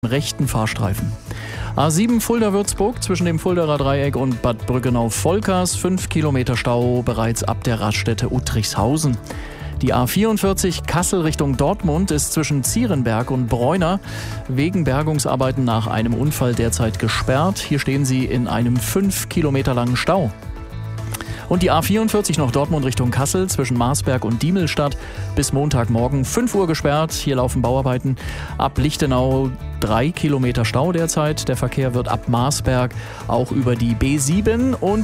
rechten Fahrstreifen. A7 Fulda-Würzburg zwischen dem Fuldaer Dreieck und Bad Brückenau-Volkers, 5 Kilometer Stau bereits ab der Raststätte Uttrichshausen. Die A44 Kassel Richtung Dortmund ist zwischen Zierenberg und Bräuner wegen Bergungsarbeiten nach einem Unfall derzeit gesperrt. Hier stehen sie in einem 5 Kilometer langen Stau. Und die A44 noch Dortmund Richtung Kassel zwischen Marsberg und Diemelstadt bis Montagmorgen 5 Uhr gesperrt. Hier laufen Bauarbeiten. Ab Lichtenau 3 Kilometer Stau derzeit. Der Verkehr wird ab Marsberg auch über die B7 und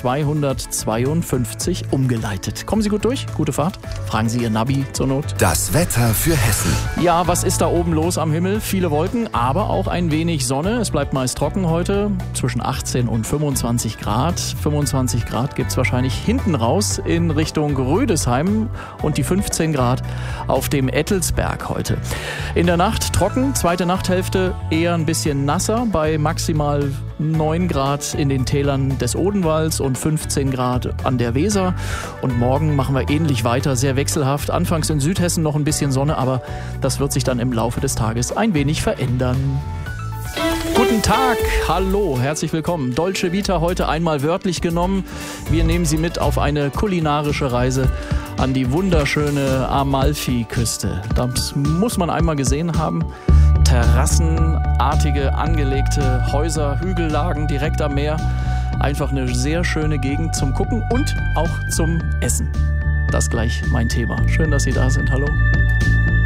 B252 umgeleitet. Kommen Sie gut durch? Gute Fahrt? Fragen Sie Ihr Navi zur Not. Das Wetter für Hessen. Ja, was ist da oben los am Himmel? Viele Wolken, aber auch ein wenig Sonne. Es bleibt meist trocken heute, zwischen 18 und 25 Grad. 25 Grad gibt es wahrscheinlich hinten raus in Richtung Rüdesheim und die 15 Grad auf dem Ettelsberg heute. In der Nacht trocken, zweite Nachthälfte eher ein bisschen nasser bei maximal 9 Grad in den Tälern des Odenwalds und 15 Grad an der Weser. Und morgen machen wir ähnlich weiter, sehr wechselhaft. Anfangs in Südhessen noch ein bisschen Sonne, aber das wird sich dann im Laufe des Tages ein wenig verändern. Guten Tag, hallo, herzlich willkommen. Dolce Vita heute einmal wörtlich genommen. Wir nehmen Sie mit auf eine kulinarische Reise an die wunderschöne Amalfi-Küste. Das muss man einmal gesehen haben. Terrassenartige, angelegte Häuser, Hügellagen direkt am Meer. Einfach eine sehr schöne Gegend zum Gucken und auch zum Essen. Das gleich mein Thema. Schön, dass Sie da sind. Hallo.